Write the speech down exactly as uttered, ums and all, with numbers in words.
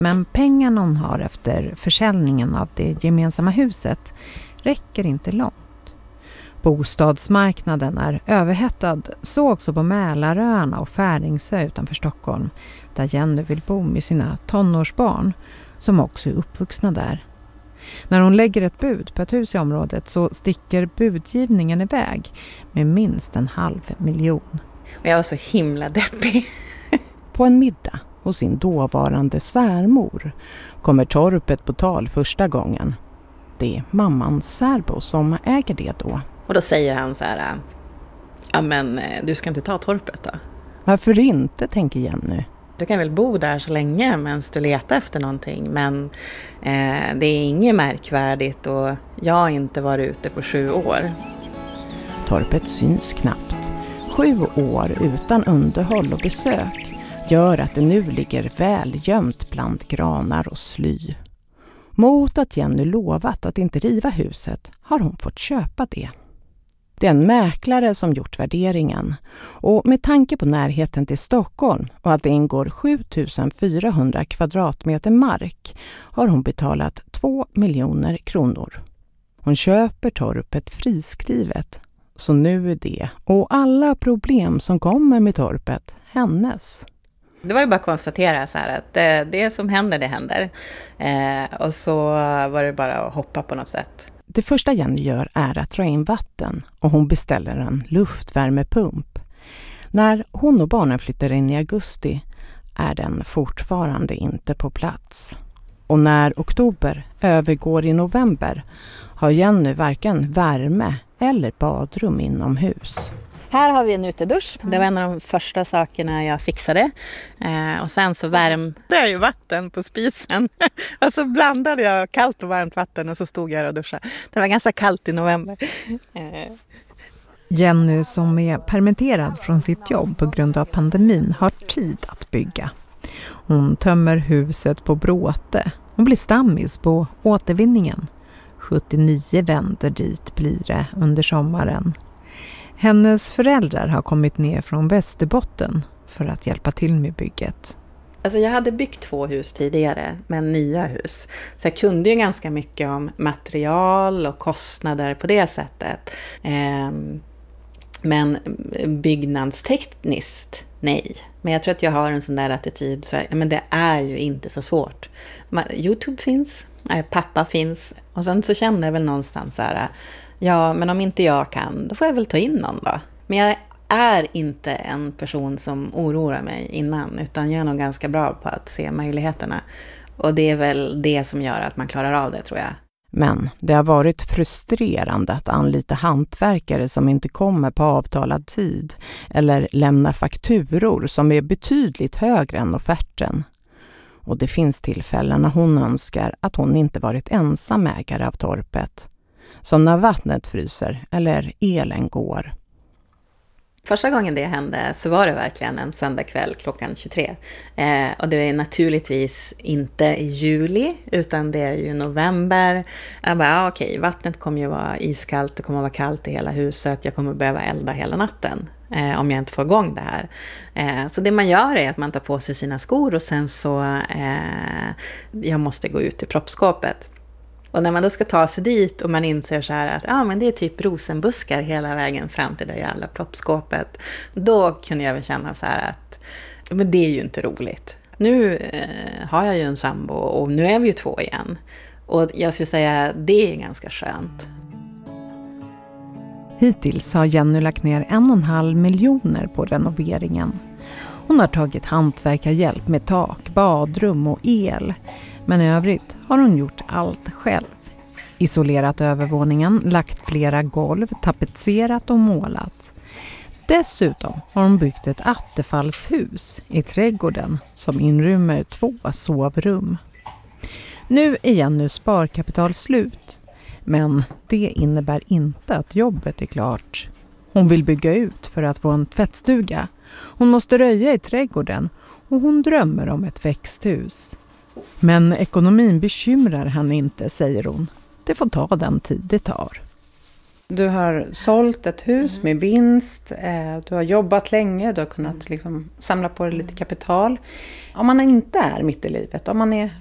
Men pengarna hon har efter försäljningen av det gemensamma huset räcker inte långt. Bostadsmarknaden är överhettad, så också på Mälaröarna och Färingsö utanför Stockholm, där Jenny vill bo med sina tonårsbarn som också är uppvuxna där. När hon lägger ett bud på ett hus i området så sticker budgivningen iväg med minst en halv miljon. Jag var så himla deppig. På en middag hos sin dåvarande svärmor kommer torpet på tal första gången. Det är mammans särbo som äger det då. Och då säger han så här: ja men du ska inte ta torpet då? Varför inte, tänker Jenny. Du kan väl bo där så länge medan du letar efter någonting. Men eh, det är inget märkvärdigt och jag har inte varit ute på sju år. Torpet syns knappt. Sju år utan underhåll och besök gör att det nu ligger väl gömt bland granar och sly. Mot att Jenny lovat att inte riva huset har hon fått köpa det. Det är en mäklare som gjort värderingen och med tanke på närheten till Stockholm och att det ingår sju tusen fyrahundra kvadratmeter mark har hon betalat två miljoner kronor. Hon köper torpet friskrivet, så nu är det och alla problem som kommer med torpet hennes. Det var ju bara att konstatera så här att det, det som händer, det händer. Eh, och så var det bara att hoppa på något sätt. Det första Jenny gör är att dra in vatten och hon beställer en luftvärmepump. När hon och barnen flyttar in i augusti är den fortfarande inte på plats. Och när oktober övergår i november har Jenny varken värme eller badrum inomhus. Här har vi en utedusch. Det var en av de första sakerna jag fixade. Eh, och sen så värmde jag ju vatten på spisen. Och så blandade jag kallt och varmt vatten och så stod jag och duschade. Det var ganska kallt i november. Eh. Jenny, som är permitterad från sitt jobb på grund av pandemin, har tid att bygga. Hon tömmer huset på bråte. Hon blir stammis på återvinningen. sjuttionio vänder dit blir det under sommaren. Hennes föräldrar har kommit ner från Västerbotten för att hjälpa till med bygget. Alltså jag hade byggt två hus tidigare, men nya hus. Så jag kunde ju ganska mycket om material och kostnader på det sättet. Ehm, men byggnadstekniskt, nej. Men jag tror att jag har en sån där attityd. Så här, men det är ju inte så svårt. YouTube finns, pappa finns. Och sen så kände jag väl någonstans så här... Ja, men om inte jag kan, då får jag väl ta in någon då. Men jag är inte en person som oroar mig innan, utan jag är nog ganska bra på att se möjligheterna. Och det är väl det som gör att man klarar av det, tror jag. Men det har varit frustrerande att anlita hantverkare som inte kommer på avtalad tid eller lämnar fakturor som är betydligt högre än offerten. Och det finns tillfällen när hon önskar att hon inte varit ensam ägare av torpet. Som när vattnet fryser eller elen går. Första gången det hände så var det verkligen en söndagkväll klockan tjugotre. Eh, och det är naturligtvis inte i juli utan det är ju november. Jag bara, ja, okej, vattnet kommer ju vara iskallt, det kommer att vara kallt i hela huset. Jag kommer behöva elda hela natten eh, om jag inte får igång det här. Eh, så det man gör är att man tar på sig sina skor och sen så eh, jag måste gå ut i proppskåpet. Och när man då ska ta sig dit och man inser så här att ah, men det är typ rosenbuskar hela vägen fram till det jävla proppskåpet. Då kunde jag väl känna så här att men det är ju inte roligt. Nu eh, har jag ju en sambo och nu är vi ju två igen. Och jag skulle säga det är ganska skönt. Hittills har Jenny lagt ner en och en halv miljoner på renoveringen. Hon har tagit hantverkarhjälp med tak, badrum och el. Men i övrigt har hon gjort allt själv. Isolerat övervåningen, lagt flera golv, tapetserat och målat. Dessutom har hon byggt ett attefallshus i trädgården som inrymmer två sovrum. Nu är Jenny sparkapital slut, men det innebär inte att jobbet är klart. Hon vill bygga ut för att få en tvättstuga. Hon måste röja i trädgården och hon drömmer om ett växthus. Men ekonomin bekymrar henne inte, säger hon. Det får ta den tid det tar. Du har sålt ett hus mm. med vinst, du har jobbat länge, du har kunnat liksom samla på dig lite kapital. Om man inte är mitt i livet, om man är